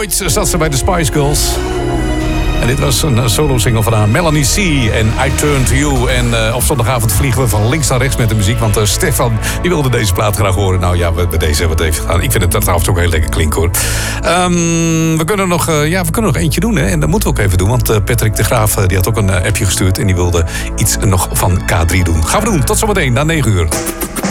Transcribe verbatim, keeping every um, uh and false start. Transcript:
Ooit zat ze bij de Spice Girls. En dit was een solo-single van haar, Melanie C. En I Turn To You. En uh, op zondagavond vliegen we van links naar rechts met de muziek. Want uh, Stefan, die wilde deze plaat graag horen. Nou ja, we, bij deze hebben we het even gedaan. Ik vind het dat af en toe ook heel lekker klinken, hoor. Um, we kunnen nog, uh, ja, we kunnen nog eentje doen, hè. En dat moeten we ook even doen. Want uh, Patrick de Graaf, uh, die had ook een uh, appje gestuurd. En die wilde iets nog van K drie doen. Gaan we doen. Tot zometeen, na negen uur.